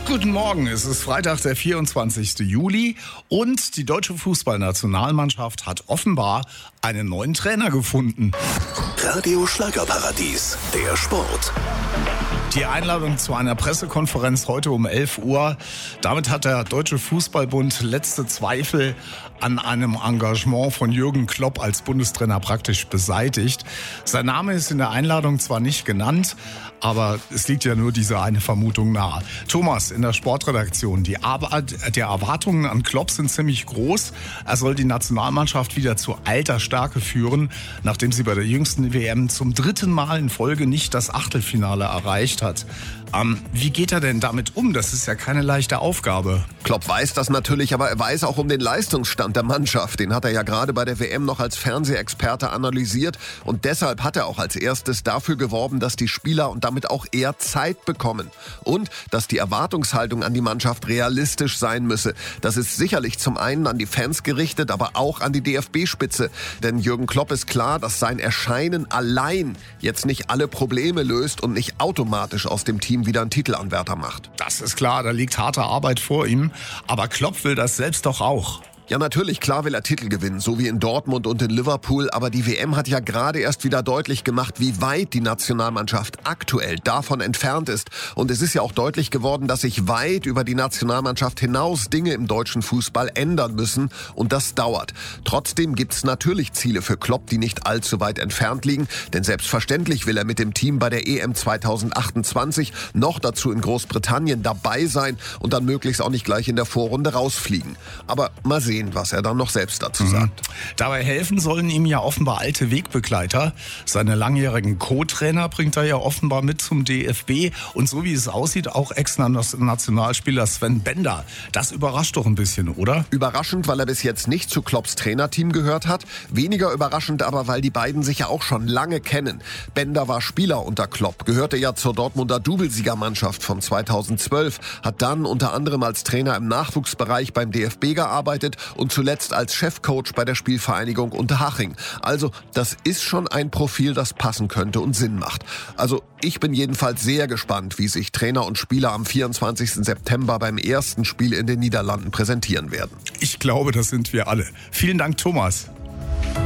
Guten Morgen, es ist Freitag, der 24. Juli und die deutsche Fußballnationalmannschaft hat offenbar einen neuen Trainer gefunden. Radio Schlagerparadies, der Sport. Die Einladung zu einer Pressekonferenz heute um 11 Uhr. Damit hat der Deutsche Fußballbund letzte Zweifel an einem Engagement von Jürgen Klopp als Bundestrainer praktisch beseitigt. Sein Name ist in der Einladung zwar nicht genannt, aber es liegt ja nur diese eine Vermutung nahe. Thomas in der Sportredaktion, die Erwartungen an Klopp sind ziemlich groß. Er soll die Nationalmannschaft wieder zu alter Stärke führen, nachdem sie bei der jüngsten WM zum 3. Mal in Folge nicht das Achtelfinale erreicht hat. Wie geht er denn damit um? Das ist ja keine leichte Aufgabe. Klopp weiß das natürlich, aber er weiß auch um den Leistungsstand der Mannschaft. Den hat er ja gerade bei der WM noch als Fernsehexperte analysiert. Und deshalb hat er auch als erstes dafür geworben, dass die Spieler und damit auch er Zeit bekommen. Und dass die Erwartungshaltung an die Mannschaft realistisch sein müsse. Das ist sicherlich zum einen an die Fans gerichtet, aber auch an die DFB-Spitze. Denn Jürgen Klopp ist klar, dass sein Erscheinen allein jetzt nicht alle Probleme löst und nicht automatisch aus dem Team wieder einen Titelanwärter macht. Das ist klar, da liegt harte Arbeit vor ihm. Aber Klopp will das selbst doch auch. Ja, natürlich, klar will er Titel gewinnen, so wie in Dortmund und in Liverpool. Aber die WM hat ja gerade erst wieder deutlich gemacht, wie weit die Nationalmannschaft aktuell davon entfernt ist. Und es ist ja auch deutlich geworden, dass sich weit über die Nationalmannschaft hinaus Dinge im deutschen Fußball ändern müssen. Und das dauert. Trotzdem gibt's natürlich Ziele für Klopp, die nicht allzu weit entfernt liegen. Denn selbstverständlich will er mit dem Team bei der EM 2028 noch dazu in Großbritannien dabei sein und dann möglichst auch nicht gleich in der Vorrunde rausfliegen. Aber mal sehen, was er dann noch selbst dazu sagt. Dabei helfen sollen ihm ja offenbar alte Wegbegleiter. Seine langjährigen Co-Trainer bringt er ja offenbar mit zum DFB. Und so wie es aussieht, auch Ex-Nationalspieler Sven Bender. Das überrascht doch ein bisschen, oder? Überraschend, weil er bis jetzt nicht zu Klopps Trainerteam gehört hat. Weniger überraschend aber, weil die beiden sich ja auch schon lange kennen. Bender war Spieler unter Klopp, gehörte ja zur Dortmunder Doublesiegermannschaft von 2012, hat dann unter anderem als Trainer im Nachwuchsbereich beim DFB gearbeitet und zuletzt als Chefcoach bei der Spielvereinigung Unterhaching. Also das ist schon ein Profil, das passen könnte und Sinn macht. Also ich bin jedenfalls sehr gespannt, wie sich Trainer und Spieler am 24. September beim ersten Spiel in den Niederlanden präsentieren werden. Ich glaube, das sind wir alle. Vielen Dank, Thomas.